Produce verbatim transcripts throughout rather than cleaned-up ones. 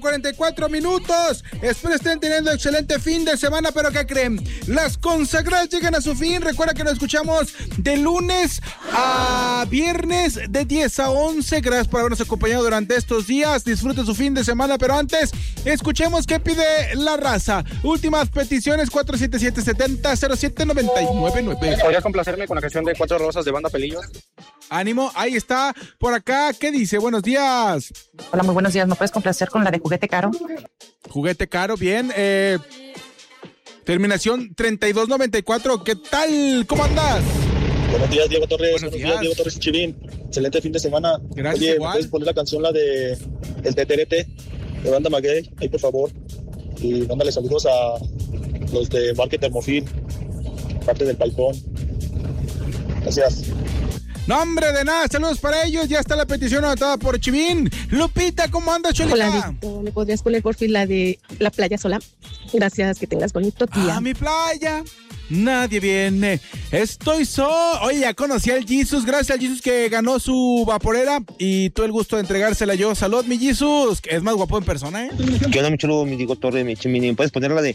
cuarenta y cuatro minutos. Espero estén teniendo excelente fin de semana, pero ¿qué creen? Las consagradas llegan a su fin. Recuerda que nos escuchamos de lunes a viernes de diez a once. Gracias por habernos acompañado durante estos días. Disfruten su fin de semana, pero antes escuchemos qué pide la raza. Últimas peticiones cuatro siete siete, siete cero, cero siete nueve nueve. ¿Podría complacerme con la canción de Cuatro Rosas de Banda Pelillos? Ánimo, ahí está, por acá. ¿Qué dice? Buenos días. Hola, muy buenos días. ¿Me puedes complacer con la de Juguete Caro? Juguete Caro, bien. Eh, terminación treinta y dos noventa y cuatro. ¿Qué tal? ¿Cómo andas? Buenos días, Diego Torres. Buenos Buenos días. días, Diego Torres y Chivín. Excelente fin de semana. Gracias, Oye, igual. ¿me puedes poner la canción, la de El Teterete, de Banda Maguey? Ahí, por favor. Y mándale saludos a los de Market Termofil, parte del Paipón. Gracias. No, hombre, de nada. Saludos para ellos. Ya está la petición anotada por Chivín. Lupita, ¿cómo andas, Cholita? Hola, Víctor. ¿Me podrías poner por fin la de La Playa Sola? Gracias, que tengas bonito día. A mi playa nadie viene. Estoy solo. Oye, ya conocí al Jesus. Gracias al Jesus que ganó su vaporera y tuve el gusto de entregársela yo. Salud, mi Jesus. Es más guapo en persona, ¿eh? ¿Qué onda, mi chulo, mi Diego Torre, mi Chimini? ¿Puedes poner la de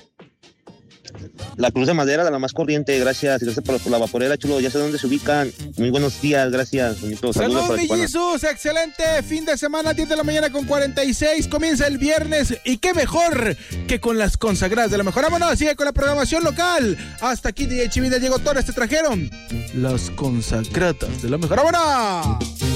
La Cruz de Madera, de la más corriente? Gracias. Y gracias por, por la vaporera, chulo. Ya sé dónde se ubican. Muy buenos días, gracias. Bonito. Saludos Salud, para mi Tijuana. Jesus. Excelente fin de semana, diez de la mañana con cuarenta y seis. Comienza el viernes. Y qué mejor que con las consagradas de la mejor. Vámonos, sigue con la programación local. Hasta aquí, D J Chivín de Diego Torres te trajeron las consagradas de la mejor. ¡Vámonos!